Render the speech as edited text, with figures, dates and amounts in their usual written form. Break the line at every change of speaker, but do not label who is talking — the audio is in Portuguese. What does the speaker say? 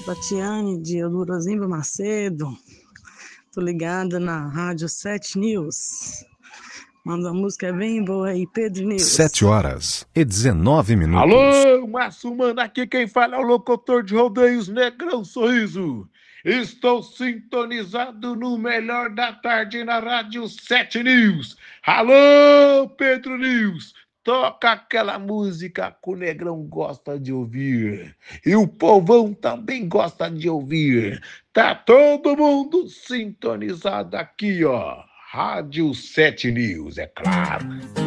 Tatiane de Eldorozimba Macedo. Tô ligada na Rádio 7 News. Manda uma música bem boa aí, Pedro News.
7h19.
Alô, Márcio Mano, aqui quem fala é o locutor de rodeios Negrão Sorriso. Estou sintonizado no melhor da tarde na Rádio 7 News. Alô, Pedro News. Toca aquela música que o Negrão gosta de ouvir. E o povão também gosta de ouvir. Tá todo mundo sintonizado aqui, ó. Rádio 7 News, é claro.